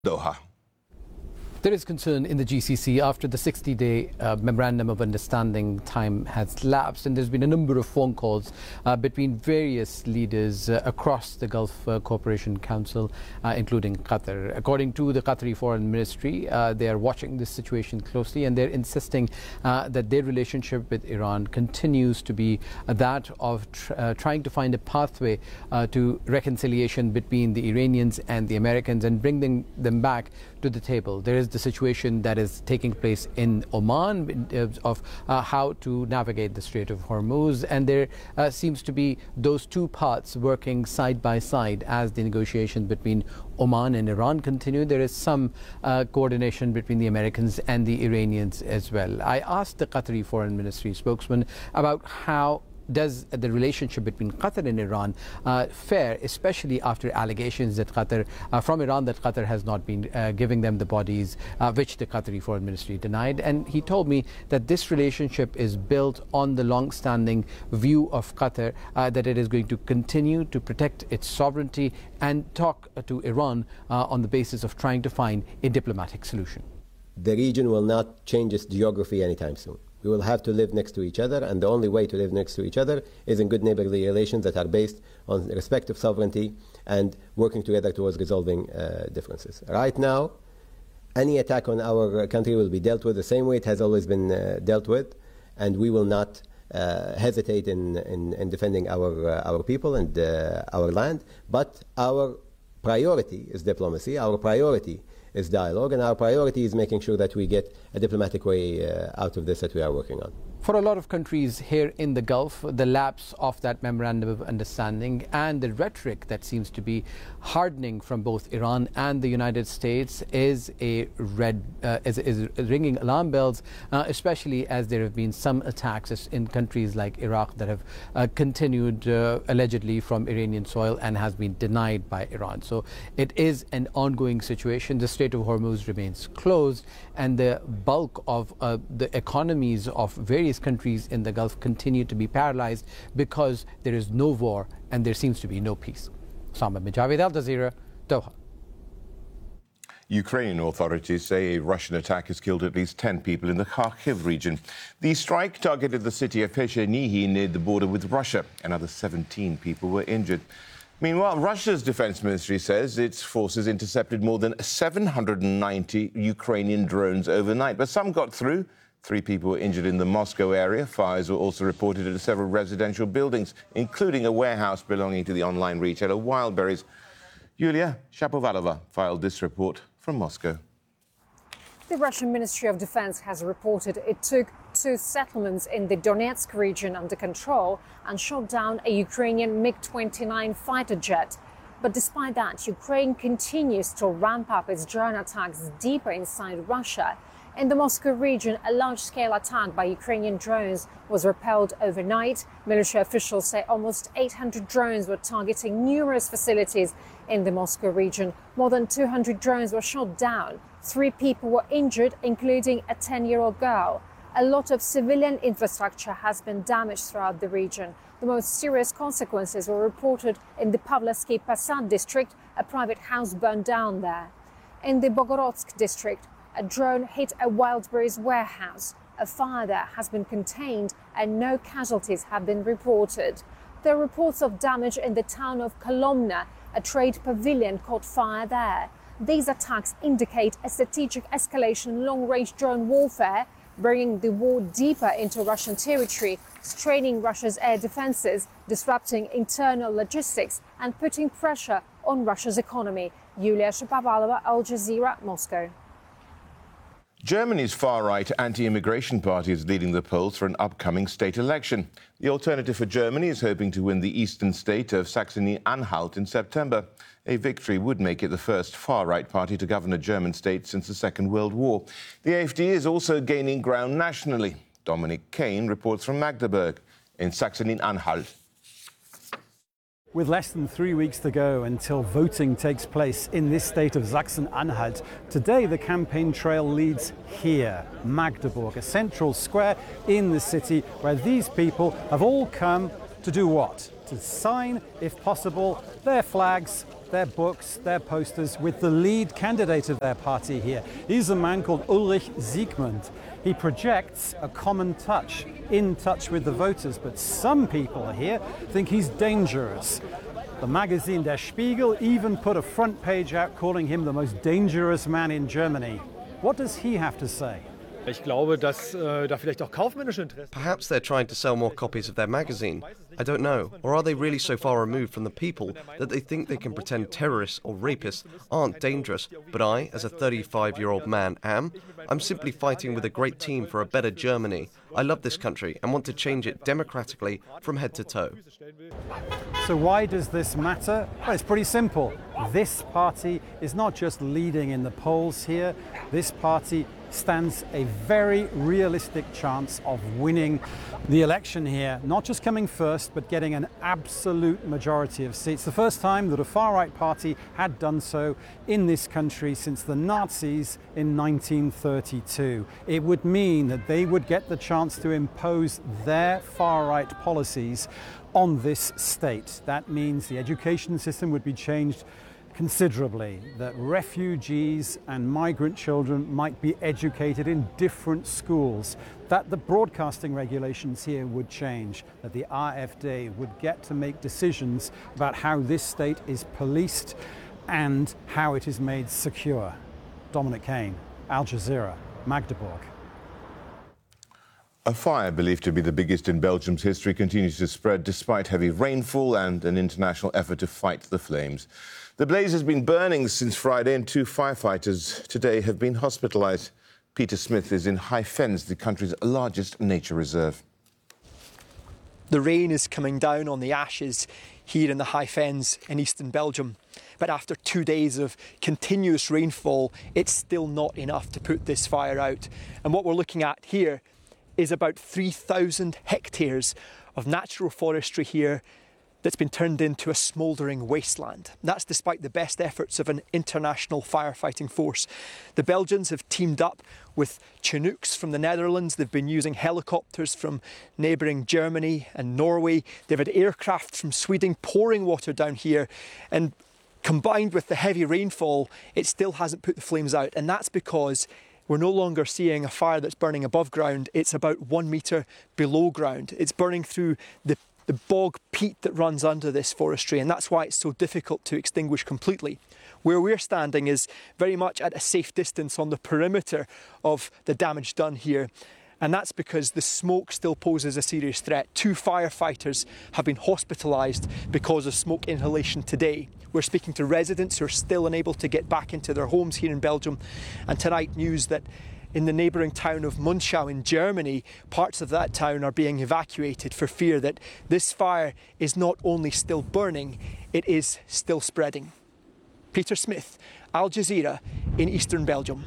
Doha. There is concern in the GCC after the 60-day memorandum of understanding time has lapsed, and there's been a number of phone calls between various leaders across the Gulf Cooperation Council, including Qatar. According to the Qatari Foreign Ministry, they are watching this situation closely, and they're insisting that their relationship with Iran continues to be that of trying to find a pathway to reconciliation between the Iranians and the Americans and bring them back to the table. There is the situation that is taking place in Oman in terms of how to navigate the Strait of Hormuz, and there seems to be those two parts working side by side as the negotiations between Oman and Iran continue. There is some coordination between the Americans and the Iranians as well. I asked the Qatari Foreign Ministry spokesman about how does the relationship between Qatar and Iran fare, especially after allegations that from Iran that Qatar has not been giving them the bodies, which the Qatari Foreign Ministry denied. And he told me that this relationship is built on the long-standing view of Qatar that it is going to continue to protect its sovereignty and talk to Iran on the basis of trying to find a diplomatic solution. The region will not change its geography anytime soon. We will have to live next to each other, and the only way to live next to each other is in good neighborly relations that are based on respect of sovereignty and working together towards resolving differences. Right now, any attack on our country will be dealt with the same way it has always been dealt with, and we will not hesitate in defending our people and our land. But our priority is diplomacy. Our priority is dialogue, and our priority is making sure that we get a diplomatic way out of this that we are working on. For a lot of countries here in the Gulf, the lapse of that memorandum of understanding and the rhetoric that seems to be hardening from both Iran and the United States is ringing alarm bells, especially as there have been some attacks in countries like Iraq that have continued allegedly from Iranian soil and has been denied by Iran. So it is an ongoing situation. The Strait of Hormuz remains closed, and the bulk of the economies of various countries in the Gulf continue to be paralyzed because there is no war and there seems to be no peace. Sama bin Javed, Al Jazeera, Doha. Ukrainian authorities say a Russian attack has killed at least 10 people in the Kharkiv region. The strike targeted the city of Peshenihi near the border with Russia. Another 17 people were injured. Meanwhile, Russia's defense ministry says its forces intercepted more than 790 Ukrainian drones overnight, but some got through. 3 people were injured in the Moscow area. Fires were also reported at several residential buildings, including a warehouse belonging to the online retailer Wildberries. Yulia Shapovalova filed this report from Moscow. The Russian Ministry of Defense has reported it took 2 settlements in the Donetsk region under control and shot down a Ukrainian MiG-29 fighter jet. But despite that, Ukraine continues to ramp up its drone attacks deeper inside Russia. In the Moscow region, a large-scale attack by Ukrainian drones was repelled overnight. Military officials say almost 800 drones were targeting numerous facilities in the Moscow region. More than 200 drones were shot down. 3 people were injured, including a 10-year-old girl. A lot of civilian infrastructure has been damaged throughout the region. The most serious consequences were reported in the Pavlovsky Posad district. A private house burned down there. In the Bogorodsk district, a drone hit a Wildberries warehouse. A fire there has been contained and no casualties have been reported. There are reports of damage in the town of Kolomna. A trade pavilion caught fire there. These attacks indicate a strategic escalation in long-range drone warfare, bringing the war deeper into Russian territory, straining Russia's air defenses, disrupting internal logistics and putting pressure on Russia's economy. Yulia Shapovalova, Al Jazeera, Moscow. Germany's far-right anti-immigration party is leading the polls for an upcoming state election. The Alternative for Germany is hoping to win the eastern state of Saxony-Anhalt in September. A victory would make it the first far-right party to govern a German state since the Second World War. The AfD is also gaining ground nationally. Dominic Kane reports from Magdeburg in Saxony-Anhalt. With less than 3 weeks to go until voting takes place in this state of Sachsen-Anhalt, today the campaign trail leads here, Magdeburg, a central square in the city where these people have all come to do what? To sign, if possible, their flags their books, their posters with the lead candidate of their party here. He's a man called Ulrich Siegmund. He projects a common touch, in touch with the voters, but some people here think he's dangerous. The magazine Der Spiegel even put a front page out calling him the most dangerous man in Germany. What does he have to say? Ich glaube, dass da vielleicht auch kaufmännische Interessen. Perhaps they're trying to sell more copies of their magazine. I don't know. Or are they really so far removed from the people that they think they can pretend terrorists or rapists aren't dangerous? But I, as a 35-year-old man, am. I'm simply fighting with a great team for a better Germany. I love this country and want to change it democratically from head to toe. So why does this matter? Well, it's pretty simple. This party is not just leading in the polls here. This party stands a very realistic chance of winning the election here, not just coming first, but getting an absolute majority of seats. The first time that a far-right party had done so in this country since the Nazis in 1932. It would mean that they would get the chance to impose their far-right policies on this state. That means the education system would be changed considerably, that refugees and migrant children might be educated in different schools, that the broadcasting regulations here would change, that the AfD would get to make decisions about how this state is policed and how it is made secure. Dominic Kane, Al Jazeera, Magdeburg. A fire believed to be the biggest in Belgium's history continues to spread despite heavy rainfall and an international effort to fight the flames. The blaze has been burning since Friday and 2 firefighters today have been hospitalised. Peter Smith is in High Fens, the country's largest nature reserve. The rain is coming down on the ashes here in the High Fens in eastern Belgium. But after 2 days of continuous rainfall, it's still not enough to put this fire out. And what we're looking at here is about 3,000 hectares of natural forestry here that's been turned into a smouldering wasteland. That's despite the best efforts of an international firefighting force. The Belgians have teamed up with Chinooks from the Netherlands. They've been using helicopters from neighbouring Germany and Norway. They've had aircraft from Sweden pouring water down here. And combined with the heavy rainfall, it still hasn't put the flames out. And that's because we're no longer seeing a fire that's burning above ground. It's about 1 metre below ground. It's burning through the bog peat that runs under this forestry, and that's why it's so difficult to extinguish completely. Where we're standing is very much at a safe distance on the perimeter of the damage done here, and that's because the smoke still poses a serious threat. 2 firefighters have been hospitalised because of smoke inhalation today. We're speaking to residents who are still unable to get back into their homes here in Belgium, and tonight news that in the neighbouring town of Munschau in Germany, parts of that town are being evacuated for fear that this fire is not only still burning, it is still spreading. Peter Smith, Al Jazeera in eastern Belgium.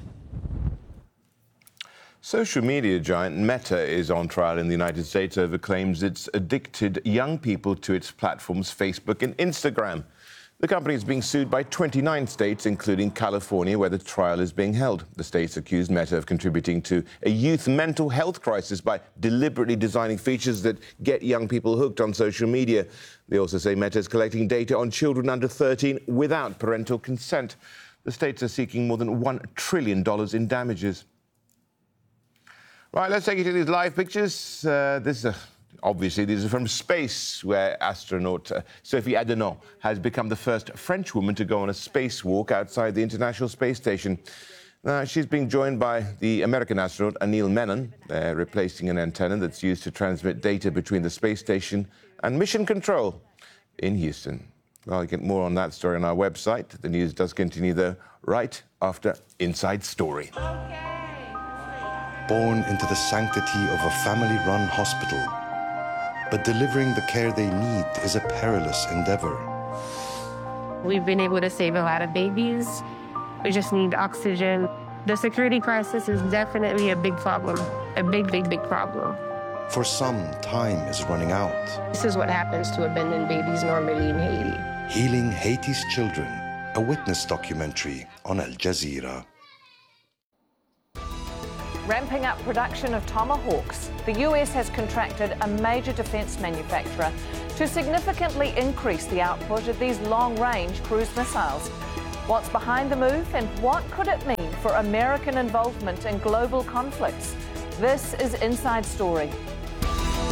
Social media giant Meta is on trial in the United States over claims it's addicted young people to its platforms Facebook and Instagram. The company is being sued by 29 states, including California, where the trial is being held. The states accused Meta of contributing to a youth mental health crisis by deliberately designing features that get young people hooked on social media. They also say Meta is collecting data on children under 13 without parental consent. The states are seeking more than $1 trillion in damages. Right, let's take you to these live pictures. Obviously, these are from space, where astronaut Sophie Adenon has become the first French woman to go on a spacewalk outside the International Space Station. She's being joined by the American astronaut Anil Menon, replacing an antenna that's used to transmit data between the space station and mission control in Houston. Well, you get more on that story on our website. The news does continue, though, right after Inside Story. Born into the sanctity of a family-run hospital, but delivering the care they need is a perilous endeavor. We've been able to save a lot of babies. We just need oxygen. The security crisis is definitely a big problem, a big problem. For some, time is running out. This is what happens to abandoned babies normally in Haiti. Healing Haiti's Children, a witness documentary on Al Jazeera. Ramping up production of Tomahawks, the US has contracted a major defence manufacturer to significantly increase the output of these long-range cruise missiles. What's behind the move and what could it mean for American involvement in global conflicts? This is Inside Story.